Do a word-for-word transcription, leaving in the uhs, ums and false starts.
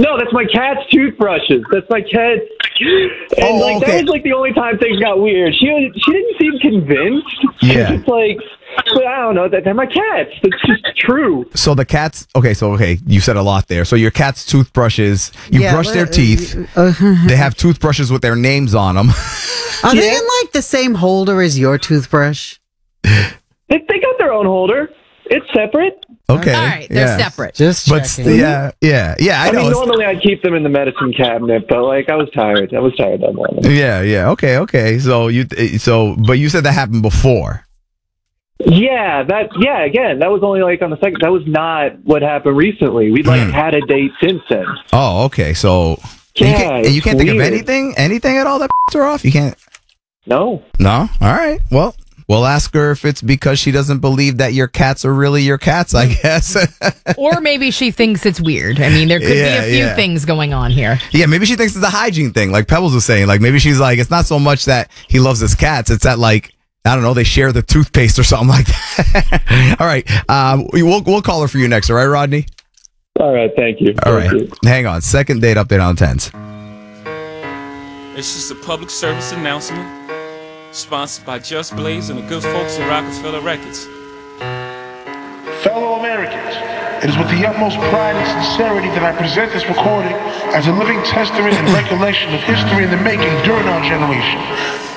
No, that's my cat's toothbrushes. That's my cat. And Oh, like okay. that was like the only time things got weird. She was, she didn't seem convinced. Yeah. It's like, but I don't know. That they're my cats. That's just true. So the cats, okay, so, okay, you said a lot there. So your cat's toothbrushes, you Yeah, brush their let- teeth. uh, They have toothbrushes with their names on them. Are they Yeah. in like the same holder as your toothbrush? They, they got their own holder. It's separate. Okay. All right, they're yeah. separate. Just But checking. st- yeah, yeah, yeah, I, I, know. mean, It's- normally I'd keep them in the medicine cabinet, but like I was tired. I was tired that morning. yeah, yeah, okay, okay. So you, so, but you said that happened before. Yeah, that. Yeah, again, that was only like on the second. That was not what happened recently. We'd like Hmm. had a date since then. Oh, okay. So and you Yeah, can't, and you it's can't think of weird. anything, anything at all that are off. You can't. No. No. All right. Well, we'll ask her if it's because she doesn't believe that your cats are really your cats. I guess. Or maybe she thinks it's weird. I mean, there could Yeah, be a few yeah. things going on here. Yeah, maybe she thinks it's a hygiene thing, like Pebbles was saying. Like maybe she's like, it's not so much that he loves his cats; it's that like. I don't know. They share the toothpaste or something like that. All right. Um, we- we'll we'll call her for you next. All right, Rodney. All right. Thank you. All Thank right. you. Hang on. Second date update on tens. It's just a public service announcement sponsored by Just Blaze and the good folks at Rockefeller Records. Fellow Americans, it is with the utmost pride and sincerity that I present this recording as a living testament and recollection of history in the making during our generation.